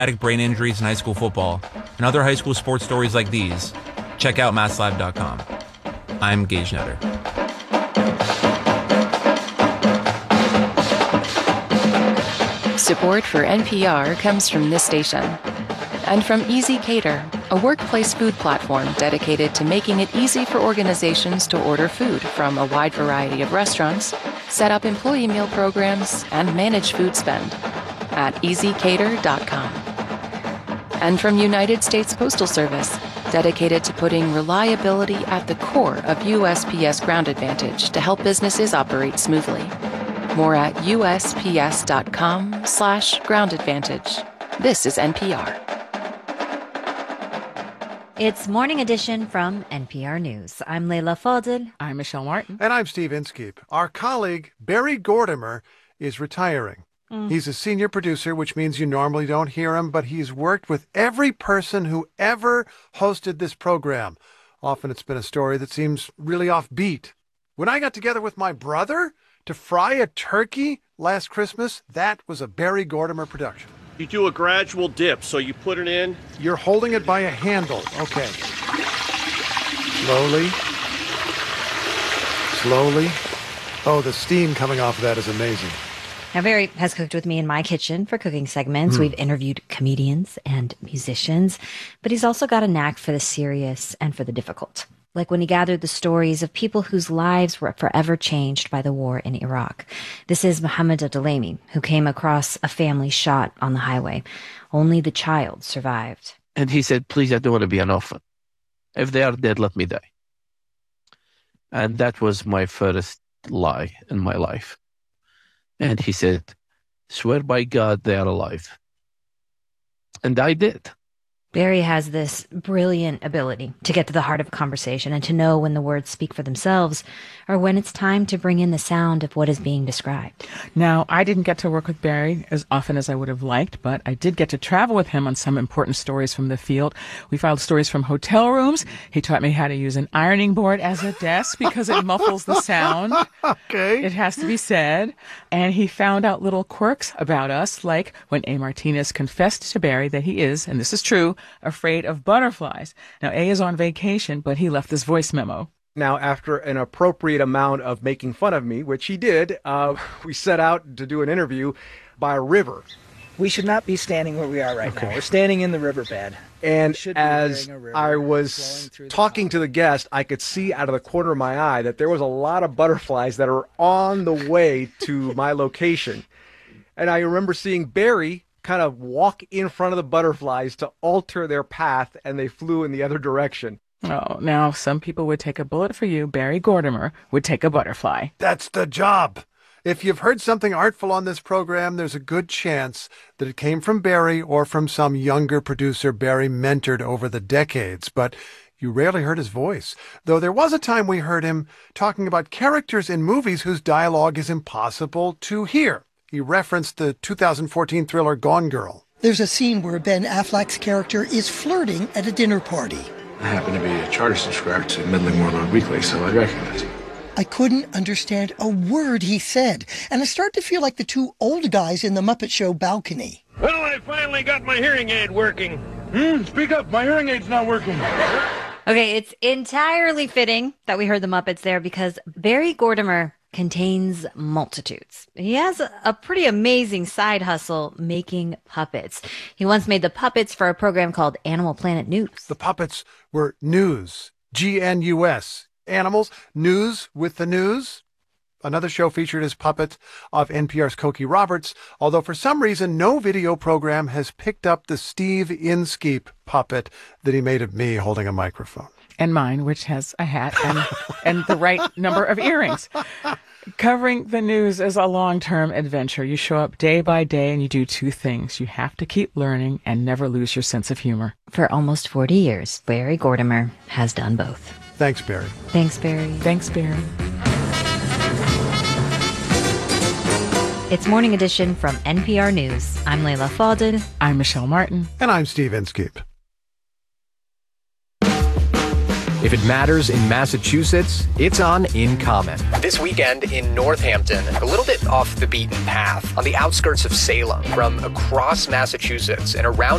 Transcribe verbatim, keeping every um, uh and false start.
traumatic brain injuries in high school football, and other high school sports stories like these, check out mass live dot com. I'm Gage Netter. Support for N P R comes from this station and from Easy Cater, a workplace food platform dedicated to making it easy for organizations to order food from a wide variety of restaurants, set up employee meal programs, and manage food spend at easy cater dot com. And from United States Postal Service, dedicated to putting reliability at the core of U S P S Ground Advantage to help businesses operate smoothly. More at U S P S dot com slash ground advantage. This is N P R. It's Morning Edition from N P R News. I'm Leila Fadel. I'm Michelle Martin. And I'm Steve Inskeep. Our colleague, Barry Gordimer, is retiring. Mm. He's a senior producer, which means you normally don't hear him, but he's worked with every person who ever hosted this program. Often it's been a story that seems really offbeat. When I got together with my brother to fry a turkey last Christmas, that was a Barry Gordimer production. You do a gradual dip, so you put it in. You're holding it by a handle. Okay. Slowly. Slowly. Oh, the steam coming off of that is amazing. Now, Barry has cooked with me in my kitchen for cooking segments. Mm. We've interviewed comedians and musicians, but he's also got a knack for the serious and for the difficult. Like when he gathered the stories of people whose lives were forever changed by the war in Iraq. This is Mohammed Abdelhamy, who came across a family shot on the highway. Only the child survived. And he said, please, I don't want to be an orphan. If they are dead, let me die. And that was my first lie in my life. And he said, swear by God they are alive. And I did. Barry has this brilliant ability to get to the heart of a conversation and to know when the words speak for themselves or when it's time to bring in the sound of what is being described. Now, I didn't get to work with Barry as often as I would have liked, but I did get to travel with him on some important stories from the field. We filed stories from hotel rooms. He taught me how to use an ironing board as a desk because it muffles the sound. Okay. It has to be said. And he found out little quirks about us, like when A. Martinez confessed to Barry that he is, and this is true, afraid of butterflies. Now, A is on vacation, but he left this voice memo. Now, after an appropriate amount of making fun of me, which he did, uh, we set out to do an interview by a river. We should not be standing where we are right okay. now. We're standing in the riverbed. And as I was talking to the guest, I could see out of the corner of my eye that there was a lot of butterflies that are on the way to my location. And I remember seeing Barry kind of walk in front of the butterflies to alter their path, and they flew in the other direction. Oh, now some people would take a bullet for you. Barry Gordimer would take a butterfly. That's the job. If you've heard something artful on this program, there's a good chance that it came from Barry or from some younger producer Barry mentored over the decades. But you rarely heard his voice, though there was a time we heard him talking about characters in movies whose dialogue is impossible to hear. He referenced the two thousand fourteen thriller Gone Girl. There's a scene where Ben Affleck's character is flirting at a dinner party. I happen to be a charter subscriber to Midland Warlord Weekly, so I recognize him. I couldn't understand a word he said, and I started to feel like the two old guys in the Muppet Show balcony. Well, I finally got my hearing aid working. Hmm, speak up, my hearing aid's not working. Okay, it's entirely fitting that we heard the Muppets there because Barry Gordimer contains multitudes. He has a pretty amazing side hustle making puppets. He once made the puppets for a program called Animal Planet News. The puppets were news, G N U S. Animals, news with the news. Another show featured his puppet of N P R's Cokie Roberts, although for some reason no video program has picked up the Steve Inskeep puppet that he made of me holding a microphone. And mine, which has a hat and, and the right number of earrings. Covering the news is a long-term adventure. You show up day by day and you do two things. You have to keep learning and never lose your sense of humor. For almost forty years, Barry Gordimer has done both. Thanks, Barry. Thanks, Barry. Thanks, Barry. It's Morning Edition from N P R News. I'm Leila Fadel. I'm Michelle Martin. And I'm Steve Inskeep. If it matters in Massachusetts, it's on In Common. This weekend in Northampton, a little bit off the beaten path, on the outskirts of Salem, from across Massachusetts and around